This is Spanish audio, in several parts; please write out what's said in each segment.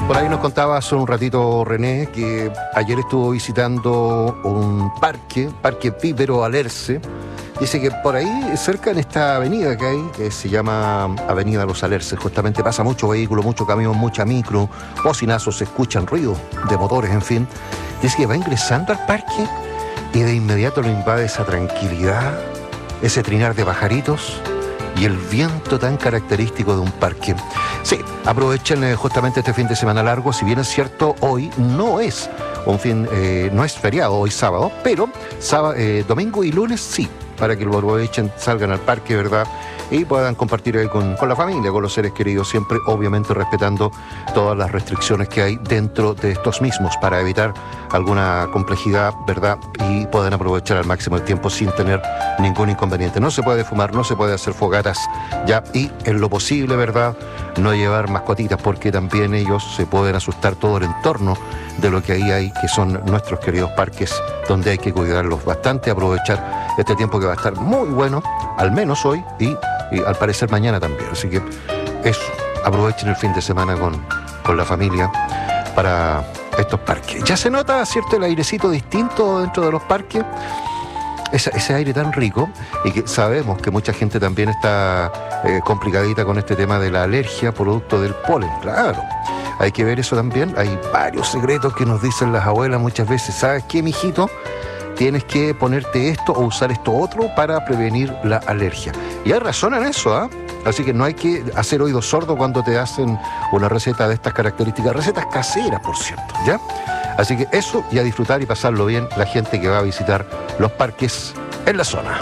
Por ahí nos contaba hace un ratito René que ayer estuvo visitando un Parque Pípero Alerce. Dice que por ahí, cerca en esta avenida que hay, que se llama Avenida Los Alerces, justamente pasa mucho vehículo, mucho camión, mucha micro, bocinazos, se escuchan ruidos de motores, en fin. Dice que va ingresando al parque y de inmediato lo invade esa tranquilidad, ese trinar de pajaritos y el viento tan característico de un parque. Sí, aprovechen justamente este fin de semana largo, si bien es cierto, hoy no es un fin, no es feriado, hoy sábado, pero domingo y lunes sí, para que lo aprovechen, salgan al parque, ¿verdad? Y puedan compartir ahí con la familia, con los seres queridos, siempre obviamente respetando todas las restricciones que hay dentro de estos mismos para evitar alguna complejidad, ¿verdad? Y puedan aprovechar al máximo el tiempo sin tener ningún inconveniente. No se puede fumar, no se puede hacer fogatas, ya, y en lo posible, ¿verdad?, no llevar mascotitas, porque también ellos se pueden asustar todo el entorno de lo que ahí hay, que son nuestros queridos parques, donde hay que cuidarlos bastante, aprovechar este tiempo que va a estar muy bueno, al menos hoy y al parecer mañana también. Así que eso, aprovechen el fin de semana con la familia para estos parques. Ya se nota, ¿cierto?, el airecito distinto dentro de los parques, ese aire tan rico, y que sabemos que mucha gente también está complicadita con este tema de la alergia producto del polen. Claro, hay que ver eso también. Hay varios secretos que nos dicen las abuelas muchas veces. ¿Sabes qué, mijito? Tienes que ponerte esto o usar esto otro para prevenir la alergia. Y hay razón en eso, ¿ah? Así que no hay que hacer oídos sordos cuando te hacen una receta de estas características, recetas caseras, por cierto, ¿ya? Así que eso, y a disfrutar y pasarlo bien la gente que va a visitar los parques en la zona.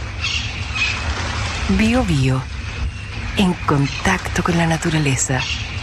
Bio Bio, en contacto con la naturaleza.